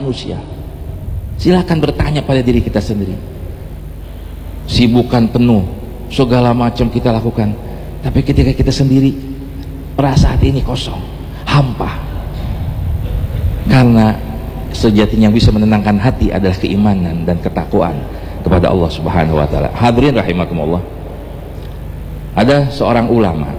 manusia. Silakan bertanya pada diri kita sendiri. Sibukan penuh, segala macam kita lakukan, tapi ketika kita sendiri merasa hati ini kosong, hampa. Karena sejatinya yang bisa menenangkan hati adalah keimanan dan ketakwaan kepada Allah Subhanahu wa taala. Hadirin rahimakumullah. Ada seorang ulama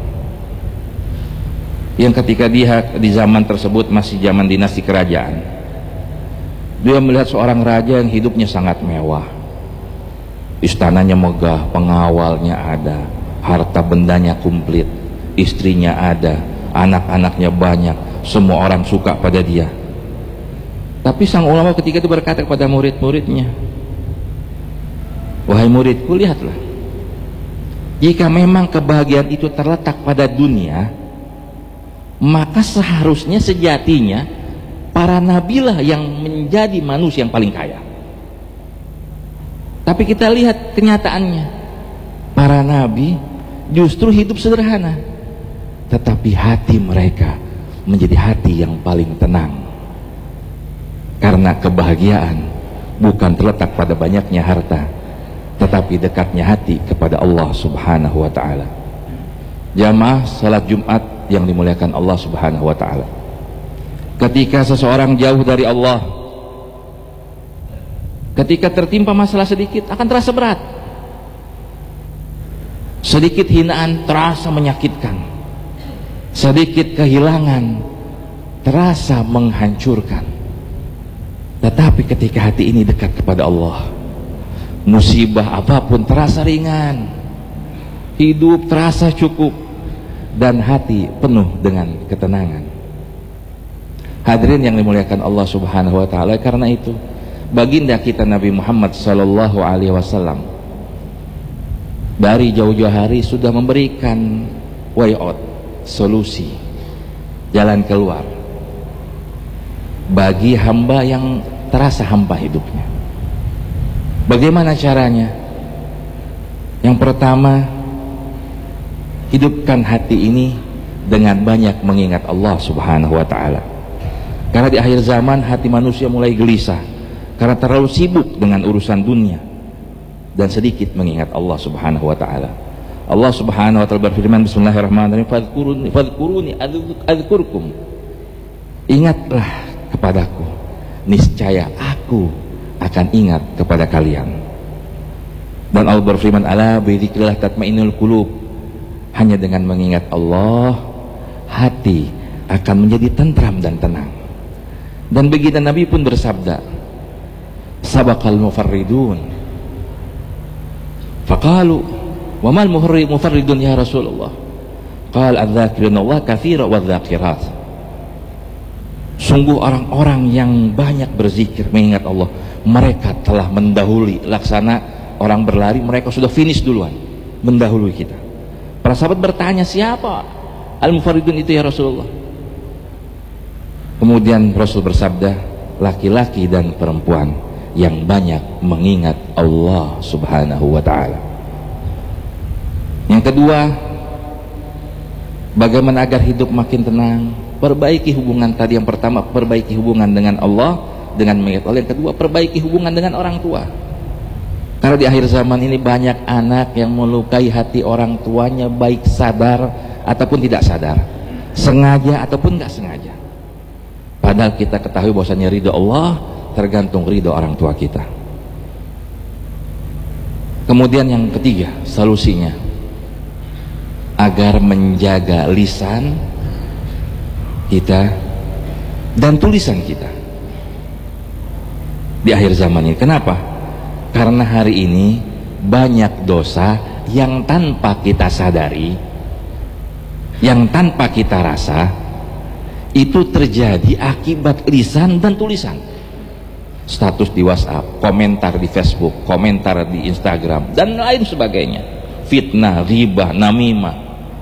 yang ketika dia di zaman tersebut masih zaman dinasti kerajaan, dia melihat seorang raja yang hidupnya sangat mewah, istananya megah, pengawalnya ada, harta bendanya komplit, istrinya ada, anak-anaknya banyak, semua orang suka pada dia. Tapi sang ulama ketika itu berkata kepada murid-muridnya, wahai muridku, lihatlah, jika memang kebahagiaan itu terletak pada dunia, maka seharusnya sejatinya para nabilah yang menjadi manusia yang paling kaya. Tapi kita lihat kenyataannya, para nabi justru hidup sederhana, tetapi hati mereka menjadi hati yang paling tenang. Karena kebahagiaan bukan terletak pada banyaknya harta, tetapi dekatnya hati kepada Allah Subhanahu wa ta'ala. Jamaah salat Jumat yang dimuliakan Allah Subhanahu wa ta'ala, ketika seseorang jauh dari Allah, ketika tertimpa masalah sedikit akan terasa berat, sedikit hinaan terasa menyakitkan, sedikit kehilangan terasa menghancurkan. Tetapi ketika hati ini dekat kepada Allah, musibah apapun terasa ringan, hidup terasa cukup, dan hati penuh dengan ketenangan. Hadirin yang dimuliakan Allah Subhanahu wa ta'ala, karena itu baginda kita Nabi Muhammad sallallahu alaihi wasallam dari jauh-jauh hari sudah memberikan way out, solusi, jalan keluar bagi hamba yang terasa hampa hidupnya. Bagaimana caranya? Yang pertama, hidupkan hati ini dengan banyak mengingat Allah Subhanahu wa ta'ala. Karena di akhir zaman hati manusia mulai gelisah karena terlalu sibuk dengan urusan dunia dan sedikit mengingat Allah Subhanahu wa ta'ala. Allah Subhanahu wa ta'ala berfirman, bismillahirrahmanirrahim, fadhkuruni adzkurkum. Ingatlah kepadaku, niscaya aku akan ingat kepada kalian. Dan Allah berfirman, ala bidzikrillah tatmainnul qulub. Hanya dengan mengingat Allah, hati akan menjadi tentram dan tenang. Dan begitu Nabi pun bersabda, sabaqal mufarridun faqalu wa mal mufarridun ya Rasulullah, qala adz-dzakiruna Allah katsira wadz-dzakirat. Sungguh orang-orang yang banyak berzikir mengingat Allah, mereka telah mendahului. Laksana orang berlari, mereka sudah finish duluan, mendahului kita. Para sahabat bertanya, siapa al-mufarridun itu ya Rasulullah? Kemudian Rasul bersabda, laki-laki dan perempuan yang banyak mengingat Allah Subhanahu wa ta'ala. Yang kedua, bagaimana agar hidup makin tenang? Perbaiki hubungan tadi. Yang pertama, perbaiki hubungan dengan Allah dengan mengingat Allah. Yang kedua, perbaiki hubungan dengan orang tua. Karena di akhir zaman ini banyak anak yang melukai hati orang tuanya, baik sadar ataupun tidak sadar, sengaja ataupun nggak sengaja. Padahal kita ketahui bahwasanya ridho Allah tergantung ridho orang tua kita. Kemudian yang ketiga, solusinya agar menjaga lisan kita dan tulisan kita di akhir zaman ini. Kenapa? Karena hari ini banyak dosa yang tanpa kita sadari, yang tanpa kita rasa, itu terjadi akibat lisan dan tulisan. Status di WhatsApp, komentar di Facebook, komentar di Instagram, dan lain sebagainya. Fitnah, ghibah, namimah,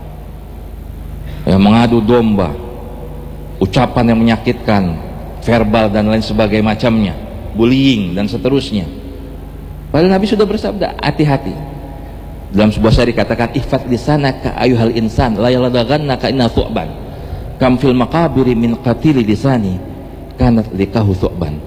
mengadu domba, ucapan yang menyakitkan, verbal dan lain sebagainya macamnya, bullying dan seterusnya. Padahal Nabi sudah bersabda, hati-hati. Dalam sebuah syair dikatakan, ihfad lisanaka ayuhal insan la yaladaghannaka inna thu'ban kam fil maqabiri min qatili lisani kanat likahu thu'ban.